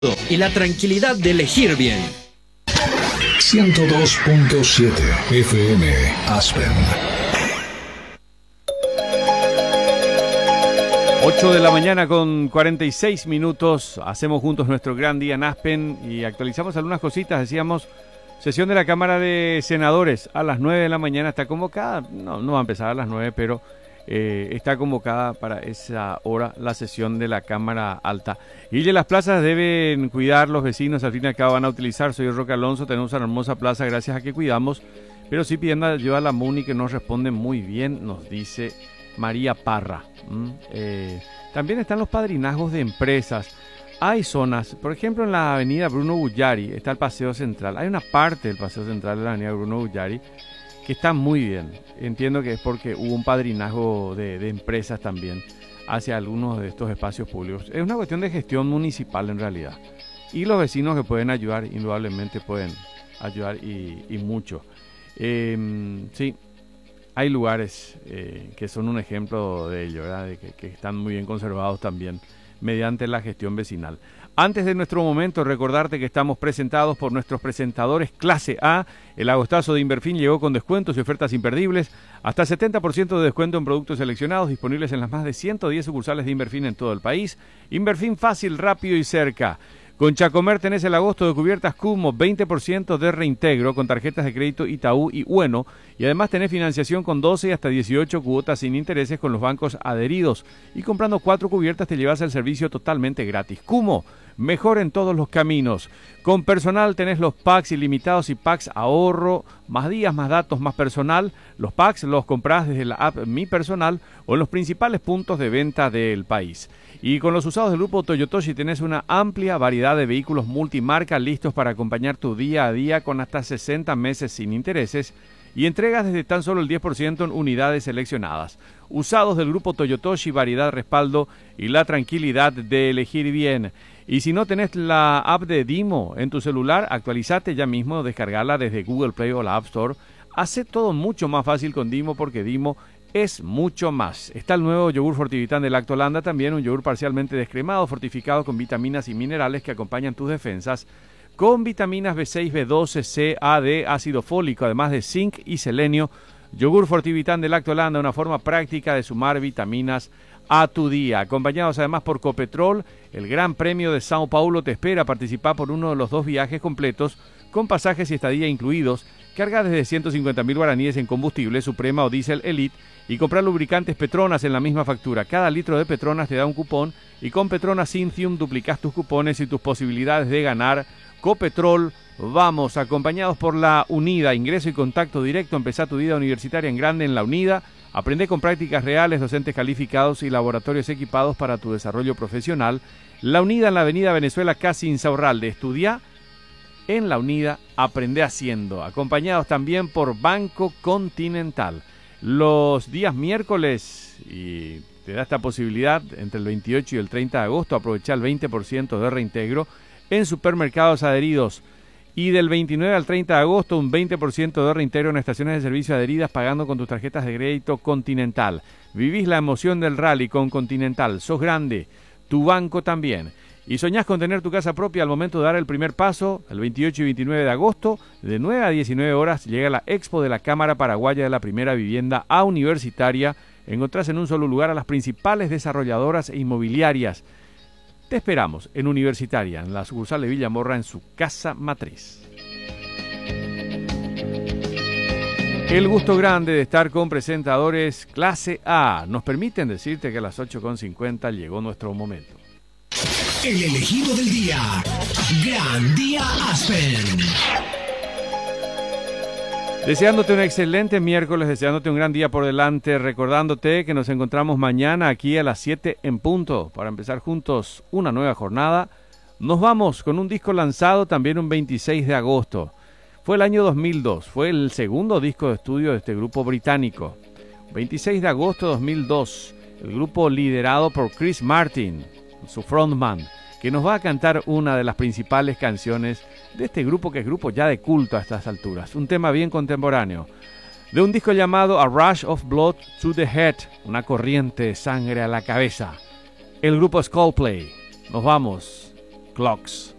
y la tranquilidad de elegir bien. 102.7 FM Aspen. 8 de la mañana con 46 minutos. Hacemos juntos nuestro gran día en Aspen y actualizamos algunas cositas. Decíamos, sesión de la Cámara de Senadores a las 9 de la mañana está convocada. No va a empezar a las 9, pero está convocada para esa hora la sesión de la Cámara Alta. Y de las plazas deben cuidar los vecinos, al fin y al cabo van a utilizar. Soy Roque Alonso, tenemos una hermosa plaza gracias a que cuidamos, pero sí pidiendo ayuda a la MUNI, que nos responde muy bien, nos dice María Parra. También están los padrinazgos de empresas. Hay zonas, por ejemplo en la avenida Bruno Bullari está el Paseo Central. Hay una parte del Paseo Central de la avenida Bruno Bullari que está muy bien. Entiendo que es porque hubo un padrinazgo de empresas también hacia algunos de estos espacios públicos. Es una cuestión de gestión municipal en realidad. Y los vecinos que pueden ayudar, indudablemente pueden ayudar y mucho. Sí, hay lugares que son un ejemplo de ello, ¿verdad? De que están muy bien conservados también mediante la gestión vecinal. Antes de nuestro momento, recordarte que estamos presentados por nuestros presentadores Clase A. El agostazo de Inverfin llegó con descuentos y ofertas imperdibles. Hasta 70% de descuento en productos seleccionados disponibles en las más de 110 sucursales de Inverfin en todo el país. Inverfin fácil, rápido y cerca. Con Chacomer tenés el agosto de cubiertas Cumo, 20% de reintegro con tarjetas de crédito Itaú y Ueno. Y además tenés financiación con 12 y hasta 18 cuotas sin intereses con los bancos adheridos. Y comprando 4 cubiertas te llevas el servicio totalmente gratis. Cumo, mejor en todos los caminos. Con personal tenés los packs ilimitados y packs ahorro, más días, más datos, más personal. Los packs los comprás desde la app Mi Personal o en los principales puntos de venta del país. Y con los usados del grupo Toyotoshi tenés una amplia variedad de vehículos multimarca listos para acompañar tu día a día con hasta 60 meses sin intereses y entregas desde tan solo el 10% en unidades seleccionadas. Usados del grupo Toyotoshi, variedad, respaldo y la tranquilidad de elegir bien. Y si no tenés la app de Dimo en tu celular, actualizate ya mismo, descargala desde Google Play o la App Store. Hace todo mucho más fácil con Dimo porque Dimo es mucho más. Está el nuevo yogur Fortivitán de Lactolanda, también un yogur parcialmente descremado, fortificado con vitaminas y minerales que acompañan tus defensas, con vitaminas B6, B12, C, A, D, ácido fólico, además de zinc y selenio. Yogur Fortivitán de Lactolanda, una forma práctica de sumar vitaminas a tu día. Acompañados además por Copetrol, el Gran Premio de Sao Paulo te espera. Participar por uno de los 2 viajes completos, con pasajes y estadía incluidos. Carga desde 150.000 guaraníes en combustible Suprema o Diesel Elite y comprar lubricantes Petronas en la misma factura. Cada litro de Petronas te da un cupón y con Petronas Synthium duplicas tus cupones y tus posibilidades de ganar. Copetrol, vamos, acompañados por La Unida. Ingreso y contacto directo. Empezá tu vida universitaria en grande en La Unida. Aprende con prácticas reales, docentes calificados y laboratorios equipados para tu desarrollo profesional. La Unida en la avenida Venezuela, casi Insaurralde. Estudia en La Unida, aprende haciendo. Acompañados también por Banco Continental. Los días miércoles, y te da esta posibilidad, entre el 28 y el 30 de agosto, aprovechar el 20% de reintegro en supermercados adheridos. Y del 29 al 30 de agosto, un 20% de reintegro en estaciones de servicio adheridas pagando con tus tarjetas de crédito Continental. Vivís la emoción del rally con Continental. Sos grande, tu banco también. Y soñás con tener tu casa propia al momento de dar el primer paso. El 28 y 29 de agosto, de 9 a 19 horas, llega la Expo de la Cámara Paraguaya de la Primera Vivienda A Universitaria. Encontrás en un solo lugar a las principales desarrolladoras e inmobiliarias. Te esperamos en Universitaria, en la sucursal de Villamorra, en su casa matriz. El gusto grande de estar con presentadores Clase A. Nos permiten decirte que a las 8:50 llegó nuestro momento. El elegido del día. Gran Día Aspen. Deseándote un excelente miércoles, deseándote un gran día por delante, recordándote que nos encontramos mañana aquí a las 7 en punto para empezar juntos una nueva jornada. Nos vamos con un disco lanzado también un 26 de agosto. Fue el año 2002, fue el segundo disco de estudio de este grupo británico. 26 de agosto de 2002, el grupo liderado por Chris Martin, su frontman, que nos va a cantar una de las principales canciones de este grupo, que es grupo ya de culto a estas alturas. Un tema bien contemporáneo, de un disco llamado A Rush of Blood to the Head, una corriente de sangre a la cabeza. El grupo Skullplay. Nos vamos Clocks.